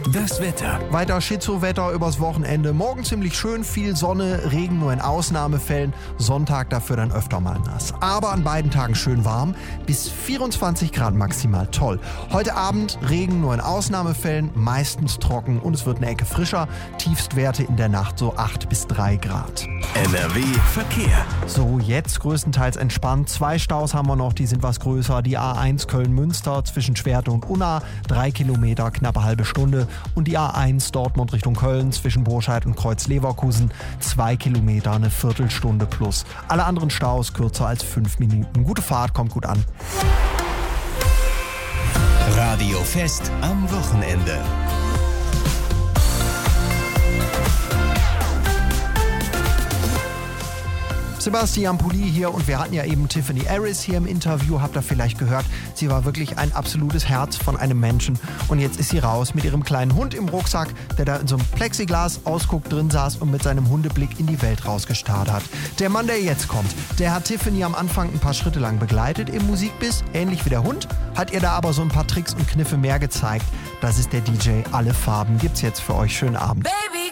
Das Wetter. Weiter Schizo-Wetter übers Wochenende. Morgen ziemlich schön, viel Sonne, Regen nur in Ausnahmefällen. Sonntag dafür dann öfter mal nass. Aber an beiden Tagen schön warm, bis 24 Grad maximal. Toll. Heute Abend Regen nur in Ausnahmefällen, meistens trocken und es wird eine Ecke frischer. Tiefstwerte in der Nacht so 8 bis 3 Grad. NRW Verkehr. So, jetzt größtenteils entspannt. 2 Staus haben wir noch, die sind was größer. Die A1 Köln-Münster zwischen Schwerte und Unna, 3 Kilometer, knappe halbe Stunde. Und die A1 Dortmund Richtung Köln zwischen Burscheid und Kreuz-Leverkusen, 2 Kilometer, eine Viertelstunde plus. Alle anderen Staus kürzer als 5 Minuten. Gute Fahrt, kommt gut an. Radio Fest am Wochenende. Sebastian Pulli hier und wir hatten ja eben Tiffany Harris hier im Interview, habt ihr vielleicht gehört. Sie war wirklich ein absolutes Herz von einem Menschen und jetzt ist sie raus mit ihrem kleinen Hund im Rucksack, der da in so einem Plexiglas-Ausguck drin saß und mit seinem Hundeblick in die Welt rausgestarrt hat. Der Mann, der jetzt kommt, der hat Tiffany am Anfang ein paar Schritte lang begleitet im Musikbiss, ähnlich wie der Hund, hat ihr da aber so ein paar Tricks und Kniffe mehr gezeigt. Das ist der DJ Alle Farben. Gibt's jetzt für euch. Schönen Abend. Baby.